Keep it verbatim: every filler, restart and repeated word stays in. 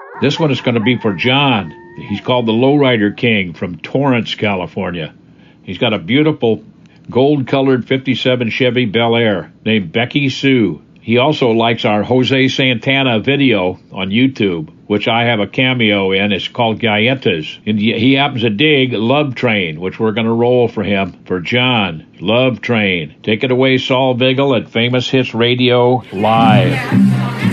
This one is going to be for John. He's called the Lowrider King from Torrance, California. He's got a beautiful gold-colored fifty-seven Chevy Bel Air named Becky Sue. He also likes our Jose Santana video on YouTube, which I have a cameo in. It's called Galletas. And he happens to dig Love Train, which we're going to roll for him. For John, Love Train. Take it away, Saul Vigil at Famous Hits Radio Live.